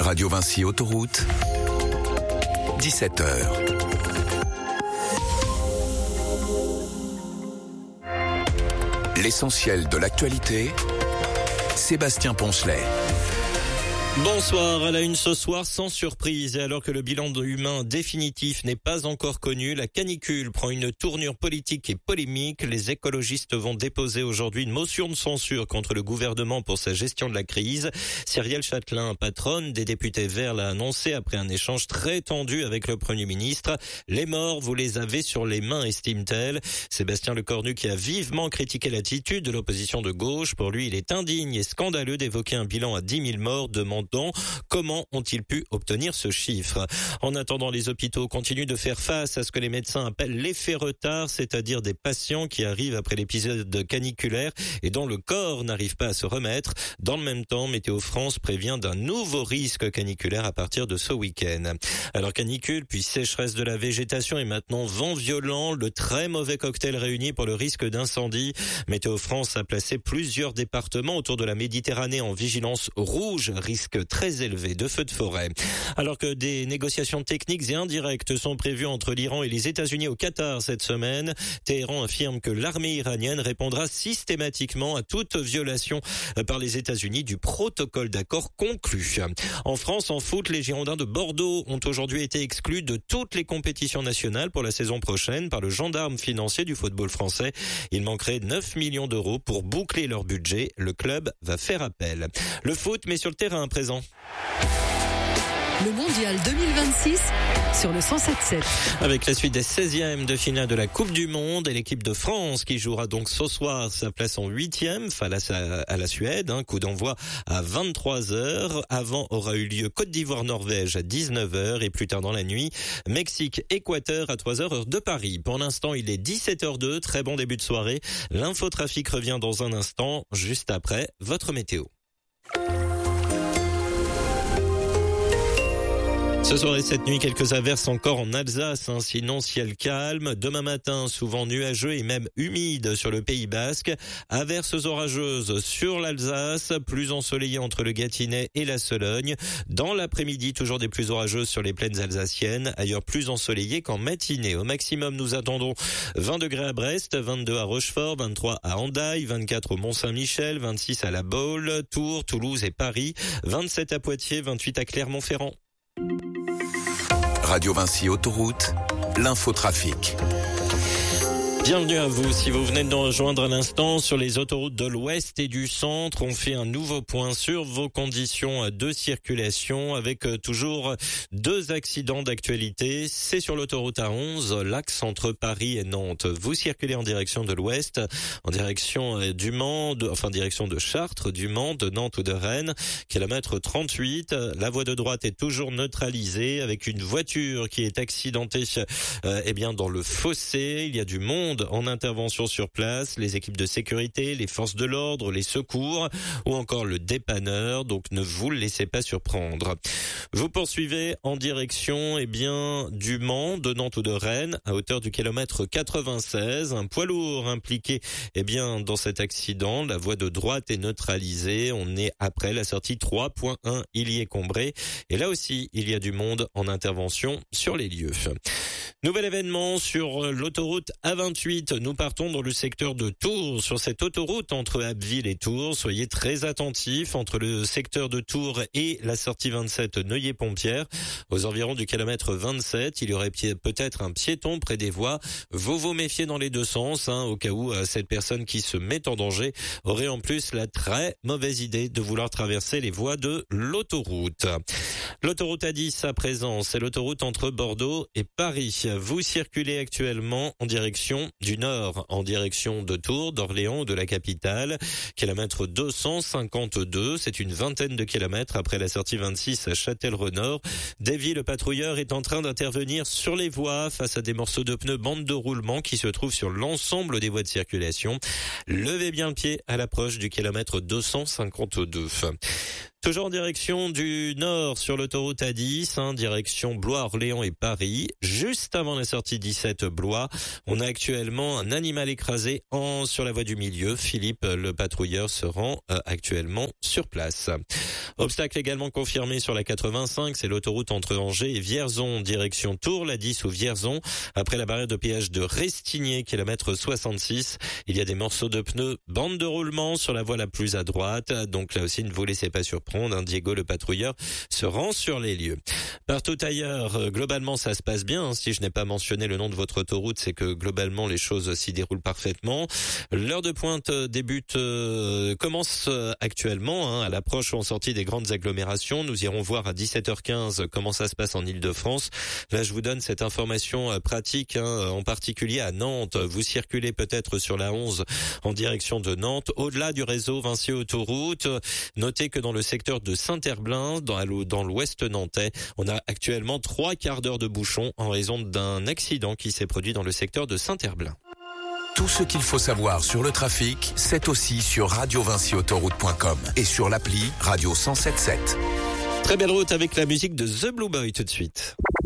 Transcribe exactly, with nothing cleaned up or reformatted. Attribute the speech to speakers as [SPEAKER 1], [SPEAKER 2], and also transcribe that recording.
[SPEAKER 1] Radio Vinci Autoroute, dix-sept heures. L'essentiel de l'actualité, Sébastien Poncelet.
[SPEAKER 2] Bonsoir, à la une ce soir, sans surprise, et alors que le bilan humain définitif n'est pas encore connu, la canicule prend une tournure politique et polémique. Les écologistes vont déposer aujourd'hui une motion de censure contre le gouvernement pour sa gestion de la crise. Cyrielle Châtelain, patronne des députés Verts, l'a annoncé après un échange très tendu avec le Premier ministre. Les morts, vous les avez sur les mains, estime-t-elle. Sébastien Lecornu, qui a vivement critiqué l'attitude de l'opposition de gauche. Pour lui, il est indigne et scandaleux d'évoquer un bilan à dix mille morts, demande comment ont-ils pu obtenir ce chiffre? En attendant, les hôpitaux continuent de faire face à ce que les médecins appellent l'effet retard, c'est-à-dire des patients qui arrivent après l'épisode caniculaire et dont le corps n'arrive pas à se remettre. Dans le même temps, Météo France prévient d'un nouveau risque caniculaire à partir de ce week-end. Alors canicule, puis sécheresse de la végétation et maintenant vent violent, le très mauvais cocktail réuni pour le risque d'incendie. Météo France a placé plusieurs départements autour de la Méditerranée en vigilance rouge, risque très élevé de feux de forêt. Alors que des négociations techniques et indirectes sont prévues entre l'Iran et les États-Unis au Qatar cette semaine, Téhéran affirme que l'armée iranienne répondra systématiquement à toute violation par les États-Unis du protocole d'accord conclu. En France, en foot, les Girondins de Bordeaux ont aujourd'hui été exclus de toutes les compétitions nationales pour la saison prochaine par le gendarme financier du football français. Il manquerait neuf millions d'euros pour boucler leur budget. Le club va faire appel. Le foot, mais sur le terrain à présent.
[SPEAKER 3] Le mondial deux mille vingt-six sur le cent sept sept.
[SPEAKER 2] Avec la suite des seizièmes de finale de la Coupe du Monde et l'équipe de France qui jouera donc ce soir sa place en huitième face à la Suède. Un coup d'envoi à vingt-trois heures. Avant aura eu lieu Côte d'Ivoire-Norvège à dix-neuf heures et plus tard dans la nuit, Mexique-Équateur à trois heures heure de Paris. Pour l'instant, il est dix-sept heures deux. Très bon début de soirée. L'infotrafic revient dans un instant, juste après votre météo. Ce soir et cette nuit, quelques averses encore en Alsace, hein, sinon ciel calme. Demain matin, souvent nuageux et même humide sur le Pays Basque. Averses orageuses sur l'Alsace, plus ensoleillé entre le Gâtinais et la Sologne. Dans l'après-midi, toujours des plus orageuses sur les plaines alsaciennes. Ailleurs, plus ensoleillé qu'en matinée. Au maximum, nous attendons vingt degrés à Brest, vingt-deux à Rochefort, vingt-trois à Hendaye, vingt-quatre au Mont-Saint-Michel, vingt-six à La Baule, Tours, Toulouse et Paris, vingt-sept à Poitiers, vingt-huit à Clermont-Ferrand.
[SPEAKER 1] Radio Vinci Autoroute, l'infotrafic.
[SPEAKER 2] Bienvenue à vous. Si vous venez de nous rejoindre à l'instant sur les autoroutes de l'Ouest et du Centre, on fait un nouveau point sur vos conditions de circulation avec toujours deux accidents d'actualité. C'est sur l'autoroute A onze, l'axe entre Paris et Nantes. Vous circulez en direction de l'Ouest, en direction du Mans, de, enfin direction de Chartres, du Mans, de Nantes ou de Rennes, kilomètre trente-huit. La voie de droite est toujours neutralisée avec une voiture qui est accidentée euh, eh bien dans le fossé. Il y a du monde en intervention sur place, les équipes de sécurité, les forces de l'ordre, les secours ou encore le dépanneur, donc ne vous laissez pas surprendre. Vous poursuivez en direction eh bien du Mans, de Nantes ou de Rennes à hauteur du kilomètre quatre-vingt-seize, un poids lourd impliqué eh bien dans cet accident, la voie de droite est neutralisée, on est après la sortie trois point un, il y est combré et là aussi il y a du monde en intervention sur les lieux. Nouvel événement sur l'autoroute A vingt-huit. Nous partons dans le secteur de Tours. Sur cette autoroute entre Abbeville et Tours, soyez très attentifs entre le secteur de Tours et la sortie vingt-sept Neuilly-Pompières. Aux environs du kilomètre vingt-sept, il y aurait peut-être un piéton près des voies. Vous vous méfiez dans les deux sens, hein, au cas où euh, cette personne qui se met en danger aurait en plus la très mauvaise idée de vouloir traverser les voies de l'autoroute. L'autoroute A dix à présent, c'est l'autoroute entre Bordeaux et Paris. Vous circulez actuellement en direction du nord, en direction de Tours, d'Orléans ou de la capitale. Kilomètre deux cent cinquante-deux, c'est une vingtaine de kilomètres après la sortie vingt-six à Châtellerault-Nord. Davy, le patrouilleur, est en train d'intervenir sur les voies face à des morceaux de pneus bande de roulement qui se trouvent sur l'ensemble des voies de circulation. Levez bien le pied à l'approche du kilomètre deux cent cinquante-deux. Toujours en direction du nord sur l'autoroute A dix, hein, direction Blois, Orléans et Paris. Juste avant la sortie dix-sept Blois, on a actuellement un animal écrasé en, sur la voie du milieu. Philippe, le patrouilleur, se rend euh, actuellement sur place. Obstacle également confirmé sur la quatre-vingt-cinq, c'est l'autoroute entre Angers et Vierzon, direction Tours, la dix ou Vierzon. Après la barrière de péage de Restigné, kilomètre soixante-six, il y a des morceaux de pneus, bande de roulement sur la voie la plus à droite. Donc là aussi, ne vous laissez pas surprendre, hein. Diego, le patrouilleur, se rend sur les lieux. Partout ailleurs, globalement, ça se passe bien. Si je n'ai pas mentionné le nom de votre autoroute, c'est que globalement, les choses s'y déroulent parfaitement. L'heure de pointe débute, euh, commence actuellement, hein, à l'approche ou en sortie des grandes agglomérations. Nous irons voir à dix-sept heures quinze comment ça se passe en Île-de-France. Là, je vous donne cette information pratique, hein, en particulier à Nantes. Vous circulez peut-être sur la onze en direction de Nantes, au-delà du réseau Vinci Autoroute. Notez que dans le secteur de Saint-Herblain, dans, dans l'ouest nantais, on a actuellement trois quarts d'heure de bouchon en raison d'un accident qui s'est produit dans le secteur de Saint-Herblain.
[SPEAKER 1] Tout ce qu'il faut savoir sur le trafic, c'est aussi sur radio vinci autoroute point com et sur l'appli Radio cent sept sept.
[SPEAKER 2] Très belle route avec la musique de The Blue Boy tout de suite.